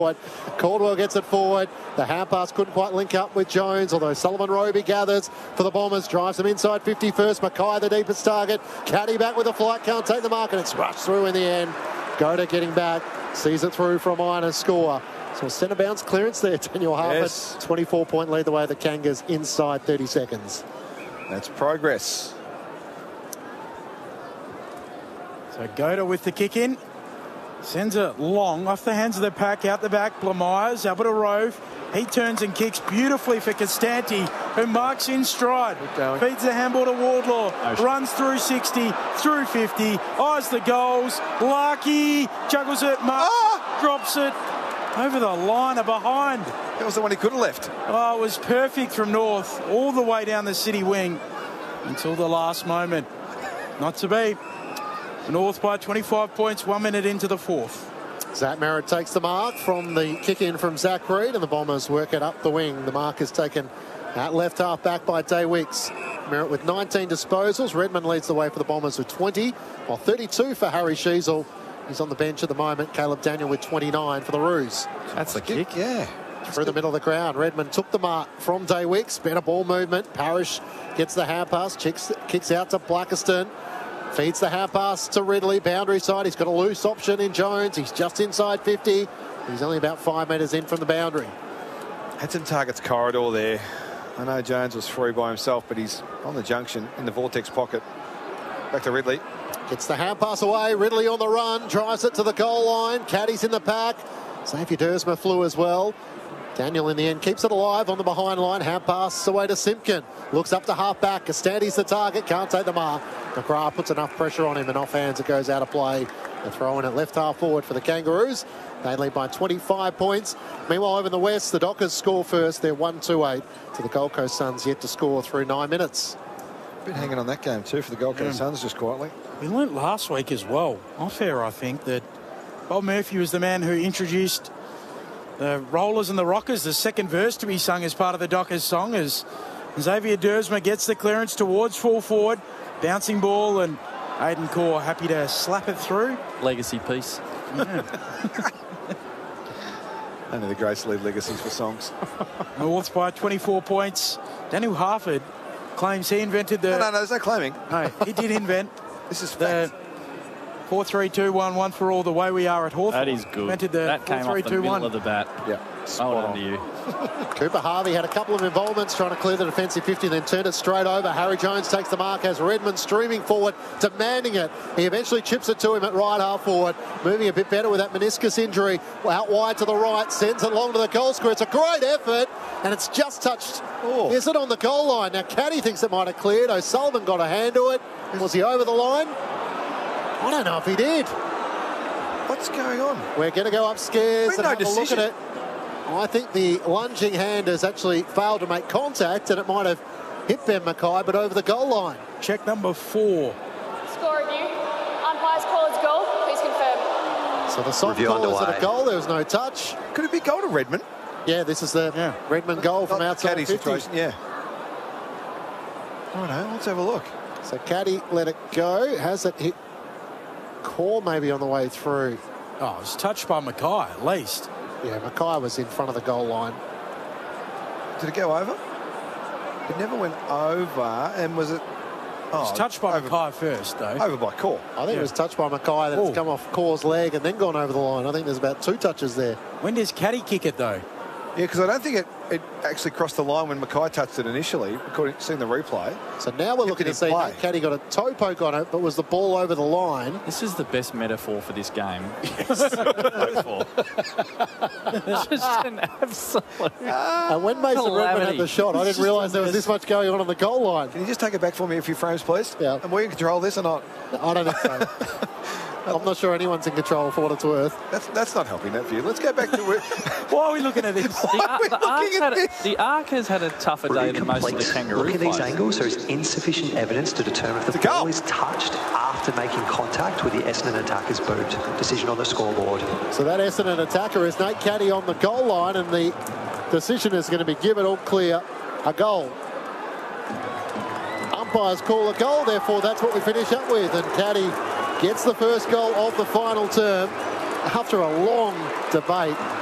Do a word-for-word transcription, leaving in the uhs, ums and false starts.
Caldwell gets it forward. The hand pass couldn't quite link up with Jones, although Sullivan Roby gathers for the Bombers, drives them inside fifty first. Mackay the deepest target. Caddy back with a flight, can't take the mark, and it's rushed through in the end. Goda getting back, sees it through for a minor score. So a centre bounce clearance there, Daniel Harford. Yes. twenty-four point lead the way of the Kangas inside thirty seconds. That's progress. So Goda with the kick in. Sends it long off the hands of the pack, out the back. Blamires, able to rove. He turns and kicks beautifully for Costanti, who marks in stride. Feeds the handball to Wardlaw. No, runs through sixty, through fifty. Eyes the goals. Larkey juggles it. Mark ah! drops it over the line or behind. That was the one he could have left. Oh, it was perfect from North, all the way down the city wing until the last moment. Not to be. North by twenty-five points, one minute into the fourth. Zach Merritt takes the mark from the kick-in from Zach Reed, and the Bombers work it up the wing. The mark is taken at left half back by Day Wicks. Merritt with nineteen disposals. Redmond leads the way for the Bombers with twenty, while thirty-two for Harry Sheasel. He's on the bench at the moment. Caleb Daniel with twenty-nine for the Roos. That's the kick, yeah. Through the middle of the ground, Redmond took the mark from Day Wicks. Better ball movement. Parrish gets the hand pass, kicks, kicks out to Blackiston. Feeds the half pass to Ridley, boundary side. He's got a loose option in Jones. He's just inside fifty. He's only about five metres in from the boundary. Hudson targets corridor there. I know Jones was free by himself, but he's on the junction in the vortex pocket. Back to Ridley. Gets the hand pass away. Ridley on the run. Drives it to the goal line. Caddy's in the pack. Xavier Dersma flew as well. Daniel in the end keeps it alive on the behind line. Hand pass away to Simpkin. Looks up to half back. Costanti's the target. Can't take the mark. McGrath puts enough pressure on him, and off hands it goes out of play. They're throwing it left half forward for the Kangaroos. They lead by twenty-five points. Meanwhile, over in the West, the Dockers score first. They're one two eight to the Gold Coast Suns, yet to score through nine minutes. Been hanging on that game too for the Gold Coast yeah. Suns, just quietly. We learnt last week as well, off air, I think, that Bob Murphy was the man who introduced the Rollers and the Rockers, the second verse to be sung as part of the Dockers song, as Xavier Dersma gets the clearance towards full forward. Bouncing ball, and Aidan Core happy to slap it through. Legacy piece. Yeah. Only the greats leave legacies for songs. North by twenty-four points. Daniel Harford claims he invented the... No, no, no, there's no claiming. No, he did invent this is the four three two one, one for all, the way we are at Hawthorn. That is good. Invented the that came off the middle of the bat. Yeah. Well done to you. Cooper Harvey had a couple of involvements trying to clear the defensive fifty, then turned it straight over. Harry Jones takes the mark as Redmond streaming forward, demanding it. He eventually chips it to him at right half forward, moving a bit better with that meniscus injury. Out wide to the right, sends it along to the goal square. It's a great effort, and it's just touched. Oh. Is it on the goal line? Now, Caddy thinks it might have cleared. O'Sullivan got a hand to it. Was he over the line? I don't know if he did. What's going on? We're going to go upstairs and no have decision. a look at it. I think the lunging hand has actually failed to make contact, and it might have hit Ben Mackay, but over the goal line. Check number four. Score review. Umpires call it goal. Please confirm. So the soft call is at a goal. There was no touch. Could it be goal to Redmond? Yeah, this is the yeah. Redmond goal from Not outside Caddy fifty. Situation, yeah. All right, let's have a look. So Caddy let it go. Has it hit Core maybe on the way through? Oh, it was touched by Mackay at least. Yeah, Mackay was in front of the goal line. Did it go over? It never went over, and was it... Oh, it was touched by over, Mackay first, though. Over by Core. I think yeah. it was touched by Mackay, then Ooh. It's come off Core's leg and then gone over the line. I think there's about two touches there. When does Caddy kick it, though? Yeah, because I don't think it, it actually crossed the line when Mackay touched it initially, according to seeing the replay. So now we're looking to see that Caddy got a toe poke on it, but was the ball over the line? This is the best metaphor for this game. Yes. It's just an absolute... And when Mason Redmond had the shot, I didn't realise there was this much going on on the goal line. Can you just take it back for me a few frames, please? Yeah. And we in control of this or not? I don't think so. I'm not sure anyone's in control for what it's worth. That's that's not helping that view. Let's go back to it. Why are we looking at this? The, Ar the, Ark had a, the Ark has had a tougher day than most of the Kangaroo Look at these players. angles. There is insufficient evidence to determine if the ball is touched after making contact with the Essendon attacker's boot. Decision on the scoreboard. So that Essendon attacker is Nate Caddy on the goal line, and the decision is going to be given all clear a goal. Umpires call a goal, therefore that's what we finish up with, and Caddy gets the first goal of the final term after a long debate.